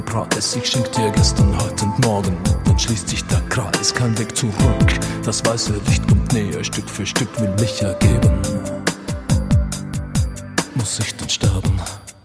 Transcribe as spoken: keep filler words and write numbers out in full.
Preis. Ich schenk dir gestern, heute und morgen, dann schließt sich der Kreis, kein Weg zurück. Das weiße Licht kommt näher, Stück für Stück will mich ergeben. Muss ich den Stein